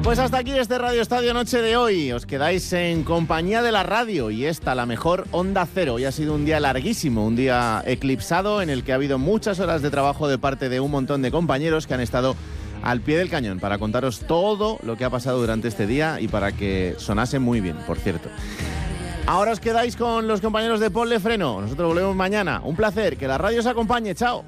Pues hasta aquí este Radio Estadio Noche de hoy. Os quedáis en compañía de la radio y esta, la mejor Onda Cero. Hoy ha sido un día larguísimo, un día eclipsado en el que ha habido muchas horas de trabajo de parte de un montón de compañeros que han estado al pie del cañón para contaros todo lo que ha pasado durante este día y para que sonase muy bien, por cierto. Ahora os quedáis con los compañeros de Ponle Freno. Nosotros volvemos mañana. Un placer, que la radio os acompañe. Chao.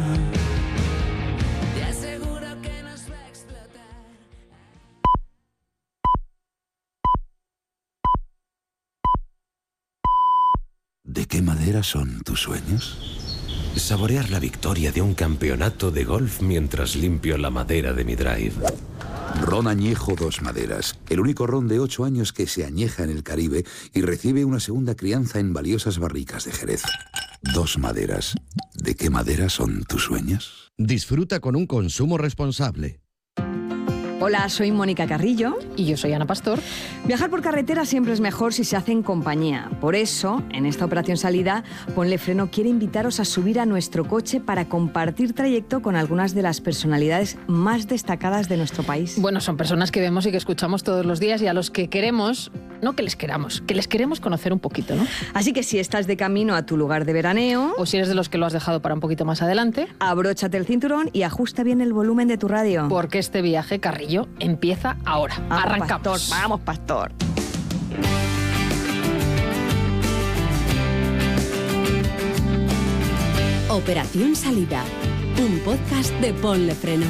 ¿De qué madera son tus sueños? Saborear la victoria de un campeonato de golf mientras limpio la madera de mi drive. Ron Añejo Dos Maderas, el único ron de 8 años que se añeja en el Caribe y recibe una segunda crianza en valiosas barricas de Jerez. Dos Maderas. ¿De qué madera son tus sueños? Disfruta con un consumo responsable. Hola, soy Mónica Carrillo. Y yo soy Ana Pastor. Viajar por carretera siempre es mejor si se hace en compañía. Por eso, en esta operación salida, Ponle Freno quiere invitaros a subir a nuestro coche para compartir trayecto con algunas de las personalidades más destacadas de nuestro país. Bueno, son personas que vemos y que escuchamos todos los días y a los que queremos, no que les queremos conocer un poquito, ¿no? Así que si estás de camino a tu lugar de veraneo, o si eres de los que lo has dejado para un poquito más adelante, abróchate el cinturón y ajusta bien el volumen de tu radio. Porque este viaje, Carrillo, empieza ahora. Arrancamos. Pastor, vamos, Pastor. Operación Salida, un podcast de Ponle Freno.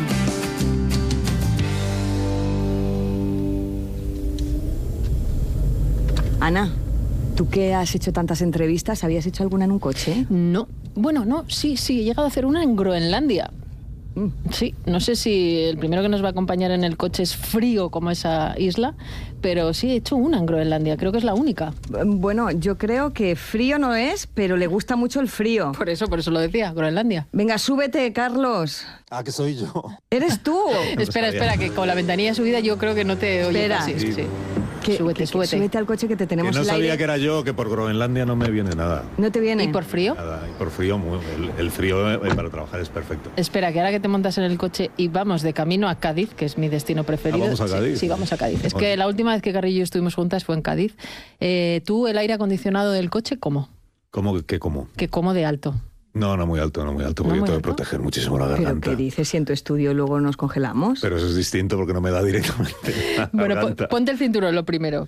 Ana, ¿tú que has hecho tantas entrevistas, habías hecho alguna en un coche? No. Bueno, no, sí, he llegado a hacer una en Groenlandia. Sí, no sé si el primero que nos va a acompañar en el coche es frío como esa isla, pero sí he hecho una en Groenlandia, creo que es la única. Bueno, yo creo que frío no es, pero le gusta mucho el frío. Por eso lo decía, Groenlandia. Venga, súbete, Carlos. Ah, que soy yo. ¿Eres tú? Espera, que con la ventanilla subida yo creo que no te oye casi. Sí. Súbete al coche que te tenemos que no el sabía aire. que era yo, que por Groenlandia no me viene nada. ¿No te viene? ¿Y por frío? Nada, y por frío, el frío para trabajar es perfecto. Espera, que ahora que te montas en el coche y vamos de camino a Cádiz, que es mi destino preferido. ¿Vamos a Cádiz? Sí, vamos a Cádiz. Es que la última vez que Carrillo y yo estuvimos juntas fue en Cádiz. ¿Tú el aire acondicionado del coche cómo? ¿Cómo? Que como de alto. No muy alto, porque yo tengo que proteger muchísimo la garganta. ¿Pero qué dices? Si en tu estudio luego nos congelamos. Pero eso es distinto porque no me da directamente la Bueno, garganta. ponte el cinturón lo primero.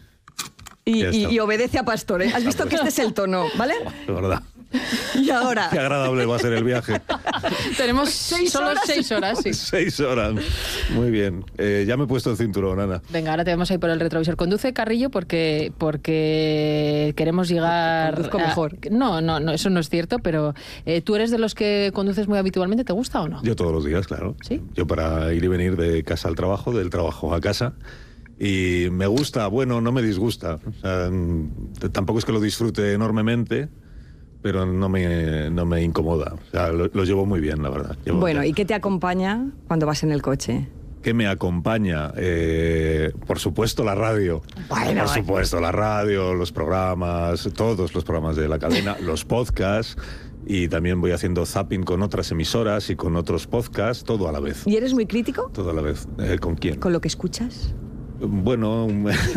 Y obedece a Pastor, ¿eh? Has visto que este es el tono, ¿vale? De verdad. Y ahora... Qué agradable va a ser el viaje. Tenemos solo 6 horas, sí. 6 horas. Muy bien. Ya me he puesto el cinturón, Ana. Venga, ahora te vamos a ir por el retrovisor. Conduce, Carrillo, porque queremos llegar... Conduzco mejor. No, eso no es cierto, pero ¿tú eres de los que conduces muy habitualmente? ¿Te gusta o no? Yo todos los días, claro. ¿Sí? Yo para ir y venir de casa al trabajo, del trabajo a casa... Y me gusta, bueno, no me disgusta. O sea, tampoco es que lo disfrute enormemente, pero no me incomoda. O sea, lo llevo muy bien, la verdad. Bueno, ¿y qué te acompaña cuando vas en el coche? ¿Qué me acompaña? Por supuesto, la radio. Por supuesto, la radio, los programas, todos los programas de la cadena, los podcasts. Y también voy haciendo zapping con otras emisoras y con otros podcasts, todo a la vez. ¿Y eres muy crítico? Todo a la vez. ¿Con quién? ¿Con lo que escuchas? Bueno,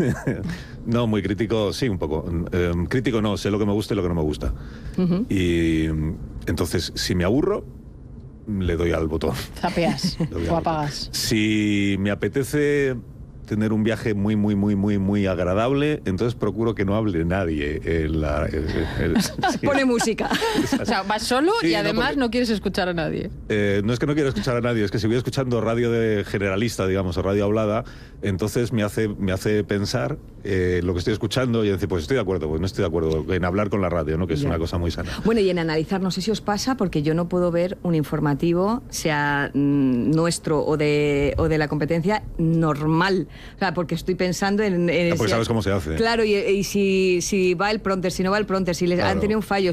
no, muy crítico, sí, un poco. Crítico no, sé lo que me gusta y lo que no me gusta. Uh-huh. Y entonces, si me aburro, le doy al botón. Zapeas o apagas. Si me apetece tener un viaje muy agradable, entonces procuro que no hable nadie. Sí. Pone música. O sea, vas solo y además no quieres escuchar a nadie. No es que no quiera escuchar a nadie, es que si voy escuchando radio de generalista, digamos, o radio hablada, entonces me hace pensar lo que estoy escuchando y decir, pues estoy de acuerdo, pues no estoy de acuerdo en hablar con la radio, ¿no? Que es una cosa muy sana. Bueno, y en analizar, no sé si os pasa, porque yo no puedo ver un informativo, sea nuestro o de la competencia, normal. O sea, porque estoy pensando en pues sabes cómo se hace. Claro, y si va el prompter, si no va el prompter, si les han tenido un fallo,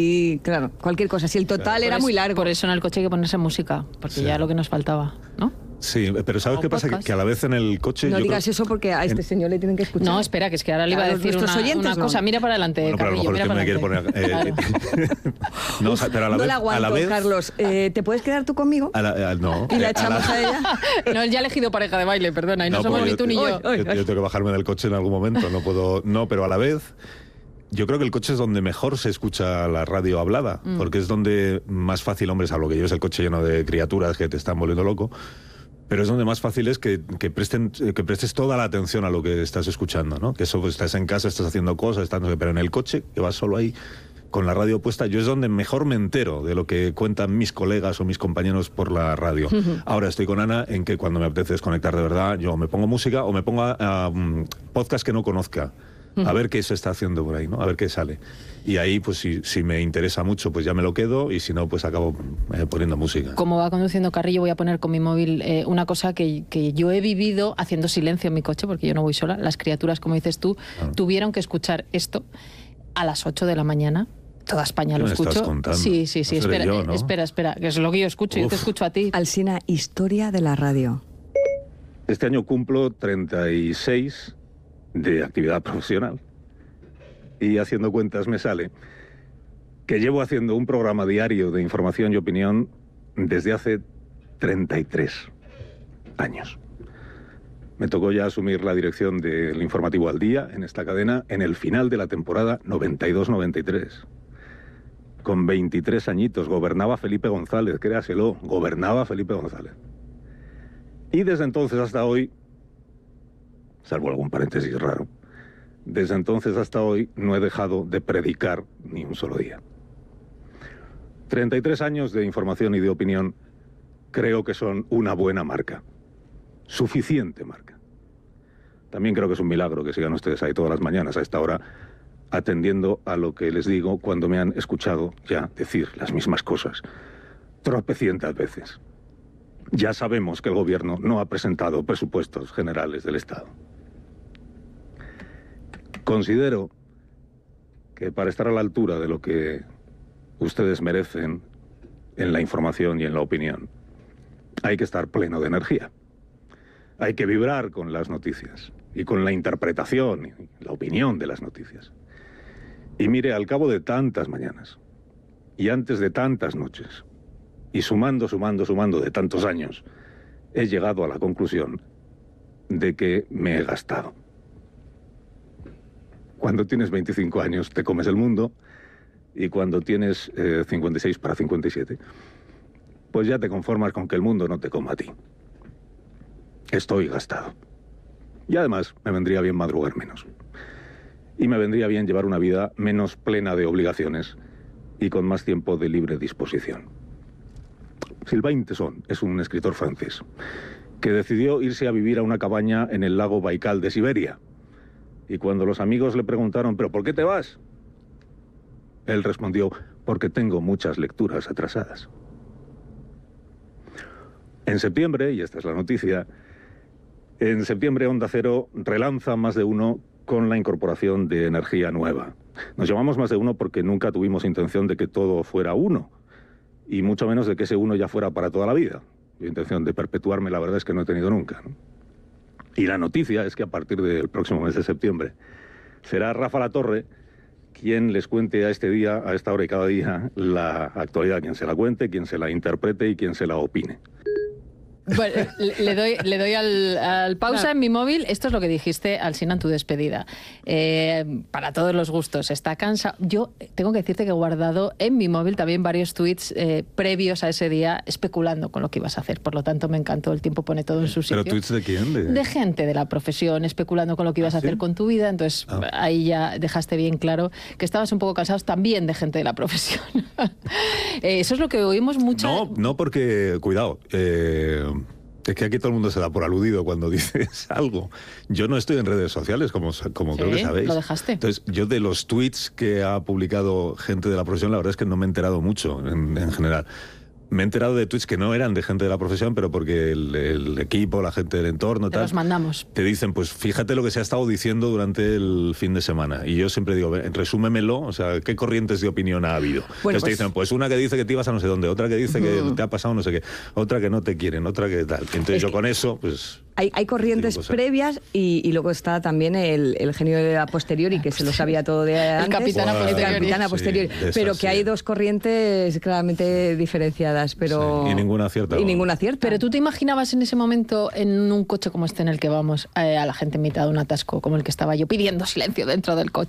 claro, cualquier cosa. Si el total era muy largo. Por eso en el coche hay que ponerse música, porque ya lo que nos faltaba, ¿no? Sí, pero ¿sabes qué pasa? Que a la vez en el coche... No digas eso porque a este señor le tienen que escuchar. No, espera, que es que ahora le iba a decir una cosa. Mira para adelante, bueno, pero Carrillo, mira para adelante. No, pero a la no vez... la aguanto, a la vez, Carlos. ¿Te puedes quedar tú conmigo? No. ¿Y la echamos a ella? No, él ya ha elegido pareja de baile, perdona, y no somos ni tú ni yo. Yo tengo que bajarme del coche en algún momento, no puedo... No, pero a la vez... Yo creo que el coche es donde mejor se escucha la radio hablada, porque es donde más fácil, hombre, salvo que lleves el coche lleno de criaturas que te están volviendo loco, pero es donde más fácil es que prestes toda la atención a lo que estás escuchando, ¿no? Que eso, pues, estás en casa, estás haciendo cosas, pero en el coche, que vas solo ahí con la radio puesta, yo es donde mejor me entero de lo que cuentan mis colegas o mis compañeros por la radio. Ahora estoy con Ana en que cuando me apetece desconectar de verdad, yo me pongo música o me pongo a podcast que no conozca. A ver qué se está haciendo por ahí, ¿no? A ver qué sale. Y ahí, pues si me interesa mucho, pues ya me lo quedo, y si no, pues acabo poniendo música. Como va conduciendo Carrillo, voy a poner con mi móvil una cosa que yo he vivido haciendo silencio en mi coche, porque yo no voy sola. Las criaturas, como dices tú, tuvieron que escuchar esto a las 8 de la mañana. Toda España lo escucho. Sí, espera, yo, ¿no? espera, que es lo que yo escucho. Yo te escucho a ti. Alsina, historia de la radio. Este año cumplo 36 de actividad profesional. Y haciendo cuentas me sale que llevo haciendo un programa diario de información y opinión desde hace 33 años. Me tocó ya asumir la dirección del Informativo al Día en esta cadena en el final de la temporada 92-93. Con 23 añitos gobernaba Felipe González, créaselo, gobernaba Felipe González. Y desde entonces hasta hoy, salvo algún paréntesis raro, desde entonces hasta hoy no he dejado de predicar ni un solo día. 33 años de información y de opinión creo que son una buena marca. Suficiente marca. También creo que es un milagro que sigan ustedes ahí todas las mañanas a esta hora atendiendo a lo que les digo cuando me han escuchado ya decir las mismas cosas tropecientas veces. Ya sabemos que el gobierno no ha presentado presupuestos generales del Estado. Considero que para estar a la altura de lo que ustedes merecen en la información y en la opinión, hay que estar pleno de energía. Hay que vibrar con las noticias y con la interpretación y la opinión de las noticias. Y mire, al cabo de tantas mañanas y antes de tantas noches y sumando de tantos años, he llegado a la conclusión de que me he gastado. Cuando tienes 25 años te comes el mundo y cuando tienes 56 para 57, pues ya te conformas con que el mundo no te coma a ti. Estoy gastado. Y además me vendría bien madrugar menos. Y me vendría bien llevar una vida menos plena de obligaciones y con más tiempo de libre disposición. Sylvain Tesson es un escritor francés que decidió irse a vivir a una cabaña en el lago Baikal de Siberia. Y cuando los amigos le preguntaron, ¿pero por qué te vas?, él respondió, porque tengo muchas lecturas atrasadas. En septiembre, y esta es la noticia, en septiembre Onda Cero relanza Más de Uno con la incorporación de energía nueva. Nos llamamos Más de Uno porque nunca tuvimos intención de que todo fuera uno, y mucho menos de que ese uno ya fuera para toda la vida. La intención de perpetuarme, la verdad es que no he tenido nunca, ¿no? Y la noticia es que a partir del próximo mes de septiembre será Rafa Latorre quien les cuente a este día, a esta hora y cada día, la actualidad, quien se la cuente, quien se la interprete y quien se la opine. Bueno, le doy al pausa en mi móvil. Esto es lo que dijiste, Alsina, en tu despedida. Para todos los gustos. Está cansado. Yo tengo que decirte que he guardado en mi móvil también varios tweets previos a ese día especulando con lo que ibas a hacer. Por lo tanto, me encantó. El tiempo pone todo en su sitio. ¿Pero tweets de quién? De gente de la profesión, especulando con lo que ibas a hacer con tu vida. Entonces, ahí ya dejaste bien claro que estabas un poco cansado también de gente de la profesión. Eso es lo que oímos mucho. No, porque, cuidado, es que aquí todo el mundo se da por aludido cuando dices algo. Yo no estoy en redes sociales, como creo que sabéis. Lo dejaste. Entonces, yo de los tweets que ha publicado gente de la profesión, la verdad es que no me he enterado mucho en general. me he enterado de tweets que no eran de gente de la profesión, pero porque el equipo, la gente del entorno, Te los mandamos. te dicen, pues fíjate lo que se ha estado diciendo durante el fin de semana. Y yo siempre digo, resúmemelo, o sea, ¿qué corrientes de opinión ha habido? Bueno, Entonces te dicen, pues una que dice que te ibas a no sé dónde, otra que dice que te ha pasado no sé qué, otra que no te quieren, otra que tal. Entonces yo con eso, pues... Hay corrientes digo cosas. previas y luego está también el genio de a posteriori, que se lo sabía todo de antes. capitán a posteriori. El capitán a Sí, posteriori. de esas, Pero que sí. hay dos corrientes claramente diferenciadas, pero... Sí, y ninguna acierta. Y ninguna acierta. Pero tú te imaginabas en ese momento, en un coche como este en el que vamos, a la gente en mitad de un atasco, como el que estaba yo, pidiendo silencio dentro del coche.